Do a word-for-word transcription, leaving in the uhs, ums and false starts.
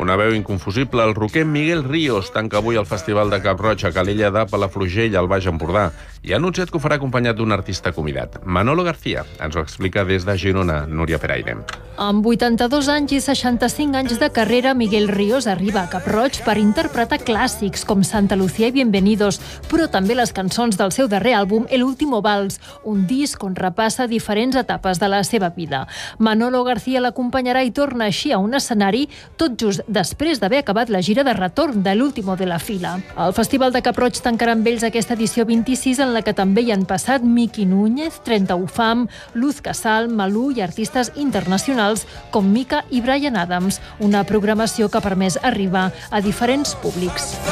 Una veu inconfusible, el roquer Miguel Ríos tanca avui el Festival de Cap-roig a Calella de Palafrugell, al Baix Empordà, i ha anunciat que ho farà acompanyat d'un artista convidat. Manolo García ens ho explica des de Girona, Núria Peraire. Amb vuitanta-dos anys i seixanta-cinc anys de carrera, Miguel Ríos arriba a Cap-roig per interpretar clàssics com Santa Lucía i Bienvenidos, però també les cançons del seu darrer àlbum, El último vals, un disc on repassa diferents etapes de la seva vida. Manolo García l'acompanyarà i torna així a un escenari tot just després d'haver acabat la gira de retorn de l'último de la fila. El Festival de Cap-roig tancarà amb ells aquesta edició vint-i-sis, en la que també hi han passat Miki Núñez, trenta u Fam, Luz Casal, Malú i artistes internacionals com Mika i Bryan Adams, una programació que ha permès arribar a diferents públics.